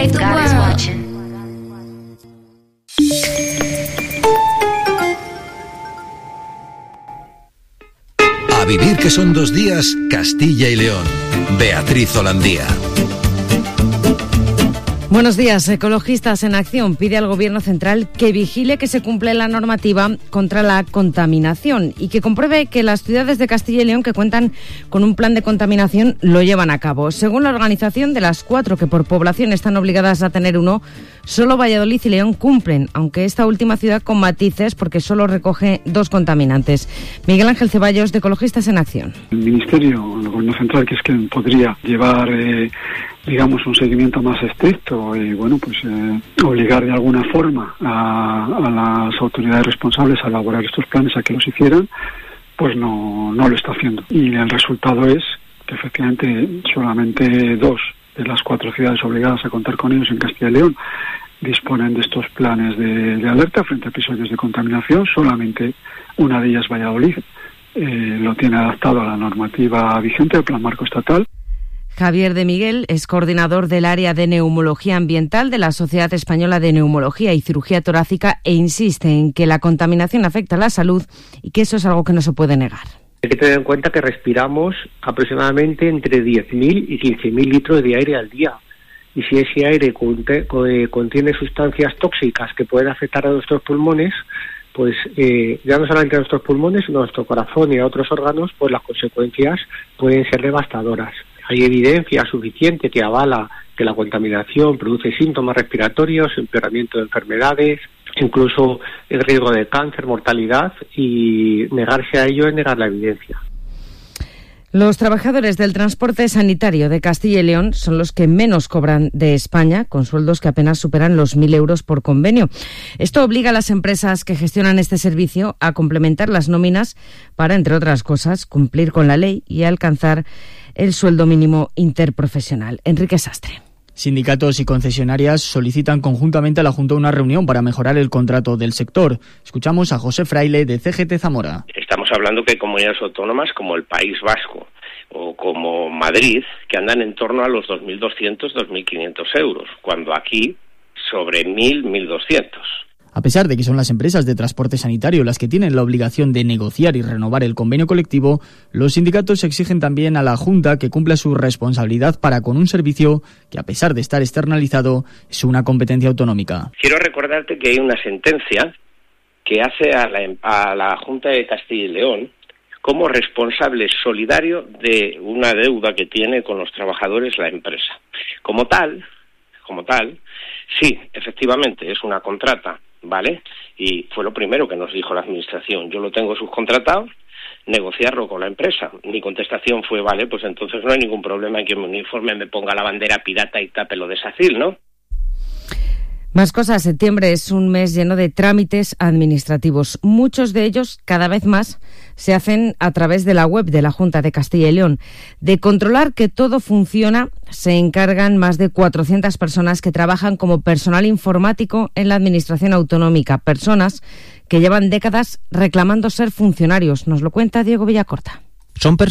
save the world. A vivir que son 2 días, Castilla y León. Beatriz Holandía. Buenos días. Ecologistas en Acción pide al Gobierno central que vigile que se cumple la normativa contra la contaminación y que compruebe que las ciudades de Castilla y León que cuentan con un plan de contaminación lo llevan a cabo. Según la organización, de las 4 que por población están obligadas a tener uno, solo Valladolid y León cumplen, aunque esta última ciudad con matices porque solo recoge 2 contaminantes. Miguel Ángel Ceballos, de Ecologistas en Acción. El Ministerio, el Gobierno central, que es quien podría llevar digamos, un seguimiento más estricto y, bueno, pues obligar de alguna forma a las autoridades responsables a elaborar estos planes a que los hicieran, pues no lo está haciendo. Y el resultado es que efectivamente solamente 2 de las 4 ciudades obligadas a contar con ellos en Castilla y León disponen de estos planes de alerta frente a episodios de contaminación. Solamente una de ellas, Valladolid, lo tiene adaptado a la normativa vigente, al Plan Marco Estatal. Javier de Miguel es coordinador del área de neumología ambiental de la Sociedad Española de Neumología y Cirugía Torácica e insiste en que la contaminación afecta a la salud y que eso es algo que no se puede negar. Hay que tener en cuenta que respiramos aproximadamente entre 10.000 y 15.000 litros de aire al día. Y si ese aire contiene sustancias tóxicas que pueden afectar a nuestros pulmones, pues ya no solamente a nuestros pulmones, sino a nuestro corazón y a otros órganos, pues las consecuencias pueden ser devastadoras. Hay evidencia suficiente que avala que la contaminación produce síntomas respiratorios, empeoramiento de enfermedades, incluso el riesgo de cáncer, mortalidad, y negarse a ello es negar la evidencia. Los trabajadores del transporte sanitario de Castilla y León son los que menos cobran de España, con sueldos que apenas superan los 1.000 euros por convenio. Esto obliga a las empresas que gestionan este servicio a complementar las nóminas para, entre otras cosas, cumplir con la ley y alcanzar el sueldo mínimo interprofesional. Enrique Sastre. Sindicatos y concesionarias solicitan conjuntamente a la Junta una reunión para mejorar el contrato del sector. Escuchamos a José Fraile, de CGT Zamora. Estamos hablando que hay comunidades autónomas como el País Vasco o como Madrid que andan en torno a los 2.200, 2.500 euros, cuando aquí sobre 1.000, 1.200. A pesar de que son las empresas de transporte sanitario las que tienen la obligación de negociar y renovar el convenio colectivo, los sindicatos exigen también a la Junta que cumpla su responsabilidad para con un servicio que, a pesar de estar externalizado, es una competencia autonómica. Quiero recordarte que hay una sentencia que hace a la Junta de Castilla y León como responsable solidario de una deuda que tiene con los trabajadores la empresa. Como tal, sí, efectivamente, es una contrata, ¿vale? Y fue lo primero que nos dijo la Administración. Yo lo tengo subcontratado, negociarlo con la empresa. Mi contestación fue, vale, pues entonces no hay ningún problema en que mi uniforme me ponga la bandera pirata y tape lo de SACIL, ¿no? Más cosas. Septiembre es un mes lleno de trámites administrativos. Muchos de ellos, cada vez más, se hacen a través de la web de la Junta de Castilla y León. De controlar que todo funciona, se encargan más de 400 personas que trabajan como personal informático en la Administración autonómica. Personas que llevan décadas reclamando ser funcionarios. Nos lo cuenta Diego Villacorta. Son